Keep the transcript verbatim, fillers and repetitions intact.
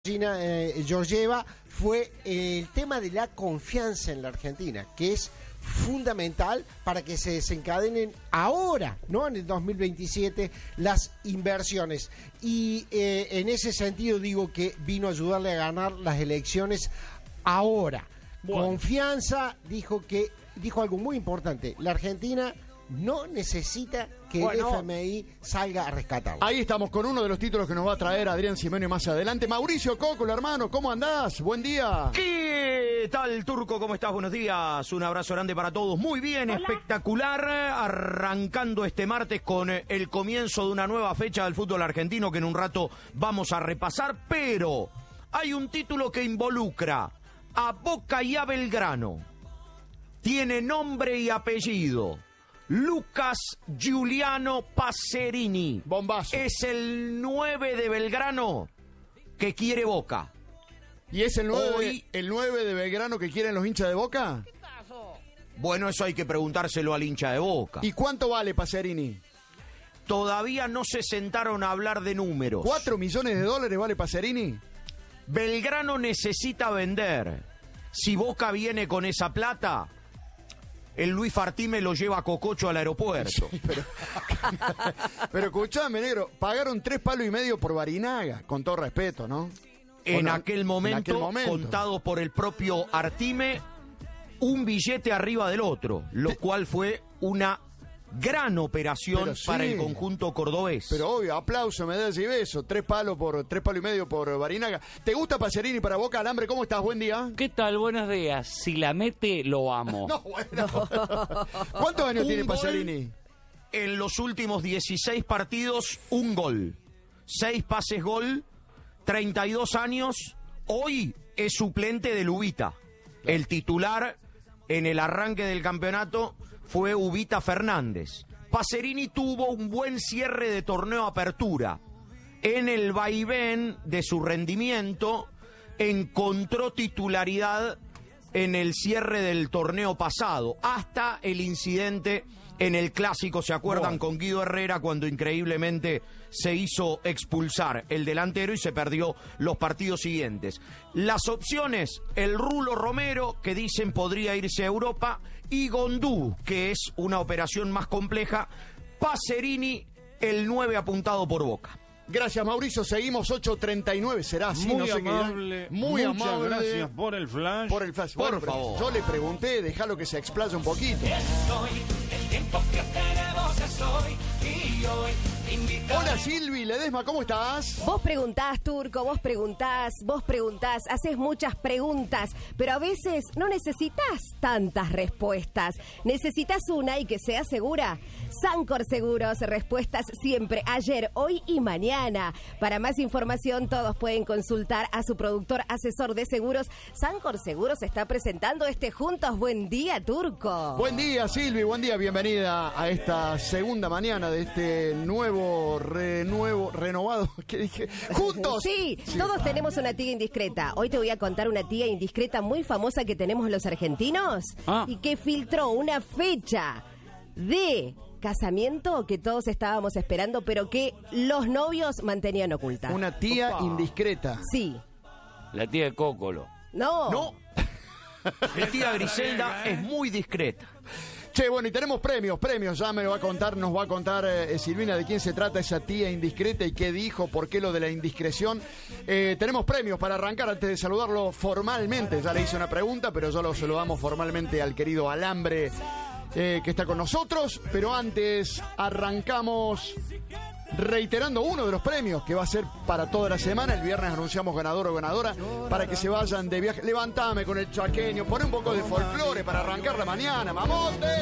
Gina eh, Georgieva fue el tema de la confianza en la Argentina, que es fundamental para que se desencadenen ahora, ¿no? En el dos mil veintisiete, las inversiones. Y eh, en ese sentido digo que vino a ayudarle a ganar las elecciones ahora. Bueno. Confianza, dijo que dijo algo muy importante. La Argentina no necesita que bueno, el F M I salga a rescatarlo. Ahí estamos con uno de los títulos que nos va a traer Adrián Simeone más adelante. Mauricio Cocolo, hermano, ¿cómo andás? Buen día. ¿Qué tal, Turco? ¿Cómo estás? Buenos días. Un abrazo grande para todos. Muy bien, hola. Espectacular. Arrancando este martes con el comienzo de una nueva fecha del fútbol argentino que en un rato vamos a repasar. Pero hay un título que involucra a Boca y a Belgrano. Tiene nombre y apellido. Lucas Giuliano Pacerini. Bombazo. Es el nueve de Belgrano que quiere Boca. ¿Y es el nueve, Hoy... el nueve de Belgrano que quieren los hinchas de Boca? ¿Qué pasó? Bueno, eso hay que preguntárselo al hincha de Boca. ¿Y cuánto vale Pacerini? Todavía no se sentaron a hablar de números. ¿Cuatro millones de dólares vale Pacerini? Belgrano necesita vender. Si Boca viene con esa plata, el Luis Fartime lo lleva a Cococho al aeropuerto. Sí, pero, pero escuchame, negro, pagaron tres palos y medio por Barinaga, con todo respeto, ¿no? En, Bueno, aquel momento, en aquel momento, contado por el propio Artime, un billete arriba del otro, lo Te... cual fue una gran operación sí, para el conjunto cordobés. Pero obvio, aplauso, medallas y besos. Tres palos por tres palos y medio por Barinaga. ¿Te gusta Pacerini para Boca, Alambre? ¿Cómo estás? Buen día. ¿Qué tal? Buenos días. Si la mete, lo amo. No, bueno. ¿Cuántos años tiene Pacerini? En los últimos dieciséis partidos, un gol. Seis pases gol, treinta y dos años. Hoy es suplente de Lubita. Claro. El titular en el arranque del campeonato fue Ubita Fernández. Pacerini tuvo un buen cierre de torneo apertura. En el vaivén de su rendimiento, encontró titularidad en el cierre del torneo pasado, hasta el incidente en el Clásico, ¿se acuerdan? Bueno. Con Guido Herrera, cuando increíblemente se hizo expulsar el delantero y se perdió los partidos siguientes. Las opciones, el Rulo Romero, que dicen podría irse a Europa, y Gondú, que es una operación más compleja. Pacerini, el nueve apuntado por Boca. Gracias, Mauricio. Seguimos ocho treinta y nueve. Será así, muy no sé amable, qué. Muy muchas amable. Gracias por el flash. Por el flash. Por bueno, favor. Yo le pregunté, déjalo que se explaye un poquito. Estoy, el tiempo que tenemos es hoy, y hoy invitamos. Hola, Silvi Ledesma, ¿cómo estás? Vos preguntás, Turco, vos preguntás, vos preguntás, haces muchas preguntas, pero a veces no necesitas tantas respuestas. Necesitas una y que sea segura. Sancor Seguros, respuestas siempre, ayer, hoy y mañana. Para más información, todos pueden consultar a su productor asesor de seguros. Sancor Seguros está presentando este Juntos. Buen día, Turco. Buen día, Silvi, buen día, bienvenida a esta segunda mañana de este nuevo, renuevo, renovado, ¿qué dije? ¡Juntos! Sí, sí, todos tenemos una tía indiscreta. Hoy te voy a contar una tía indiscreta muy famosa que tenemos los argentinos ah. y que filtró una fecha de casamiento que todos estábamos esperando, pero que los novios mantenían oculta. Una tía Opa. indiscreta. Sí. La tía de Cocolo. No. No. La tía Griselda es muy discreta. Che, bueno, y tenemos premios, premios, ya me lo va a contar, nos va a contar eh, Silvina de quién se trata esa tía indiscreta y qué dijo, por qué lo de la indiscreción. Eh, tenemos premios para arrancar antes de saludarlo formalmente, ya le hice una pregunta, pero ya lo saludamos formalmente al querido Alambre eh, que está con nosotros, pero antes arrancamos reiterando uno de los premios que va a ser para toda la semana. El viernes anunciamos ganador o ganadora para que se vayan de viaje. Levantame con el chaqueño, pon un poco de folclore para arrancar la mañana, mamote.